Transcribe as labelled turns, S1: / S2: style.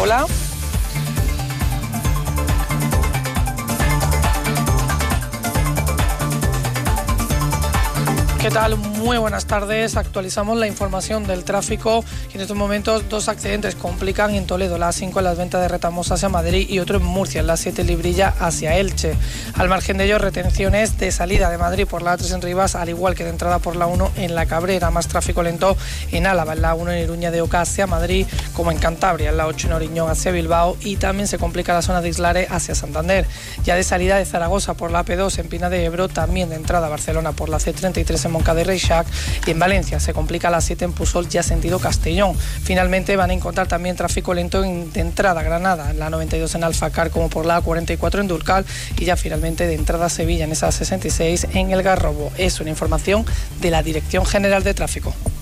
S1: Hola. ¿Qué tal? Muy buenas tardes. Actualizamos la información del tráfico. En estos momentos 2 accidentes complican en Toledo, la A5 en las ventas de Retamos hacia Madrid y otro en Murcia, en la 7 Librilla hacia Elche. Al margen de ello, retenciones de salida de Madrid por la A3 en Rivas, al igual que de entrada por la 1 en La Cabrera. Más tráfico lento en Álava, en la 1 en Iruña de Oca hacia Madrid, como en Cantabria, en la 8 en Oriñón hacia Bilbao, y también se complica la zona de Islare hacia Santander. Ya de salida de Zaragoza por la AP2 en Pina de Ebro, también de entrada a Barcelona por la C33 en Moncada y Reixac, y en Valencia se complica la 7 en Pusol ya sentido Castellón. Finalmente van a encontrar también tráfico lento de entrada a Granada, en la 92 en Alfacar, como por la A44 en Durcal, y ya finalmente de entrada a Sevilla en esa 66 en El Garrobo. Es una información de la Dirección General de Tráfico.